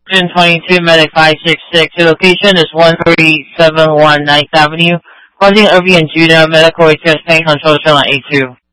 22 Medic 566. The location is 13719 Avenue. Causing Irving and Judah medical request paying on social on A2.